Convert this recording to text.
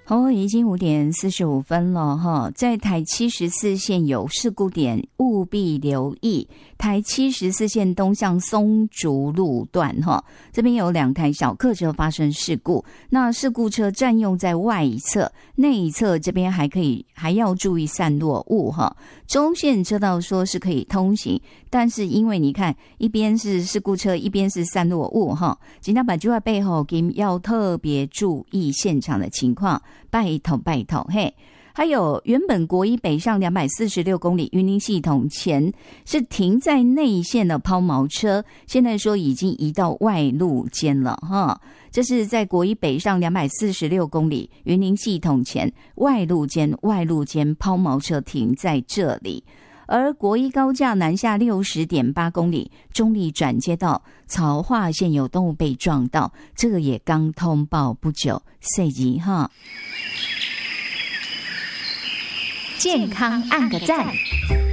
哦，已经5点45分了哈，在台74线有事故点，务必留意。台74线东向松竹路段哈，这边有2台小客车发生事故，那事故车占用在外一侧，内一侧这边还要注意散落物哈。中线车道说是可以通行，但是因为你看一边是事故车，一边是散落物哈，警察把就在背后要特别注意现场的情况。拜托嘿！还有原本国一北上246公里云林系统前是停在内线的抛锚车，现在说已经移到外路间了哈。这是在国一北上246公里云林系统前外路间抛锚车停在这里。而国一高架南下60.8公里中立转接道曹化线有动物被撞到，这个也刚通报不久，随即哈。 健康按个赞。